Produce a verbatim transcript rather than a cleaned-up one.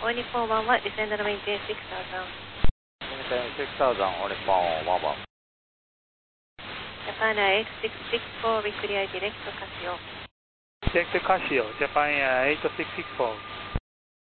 All Nippon one one, descend and maintain six thousand. Maintain six thousand, All Nippon one one. Japan Air eight six six four, weekly I D, direct Casio. Direct Casio, Japan Air eight six six four.